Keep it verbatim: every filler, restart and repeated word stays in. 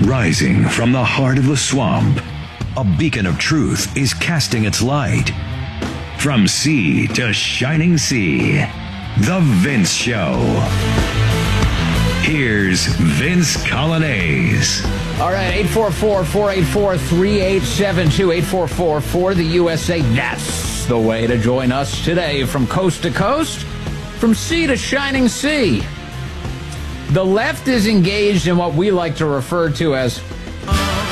Rising from the heart of the swamp, a beacon of truth is casting its light. From sea to shining sea, The Vince Show. Here's Vince Coglianese. All right, eight four four, four eight four, three eight seven two, eight four four for the U S A. That's the way to join us today from coast to coast, from sea to shining sea. The left is engaged in what we like to refer to as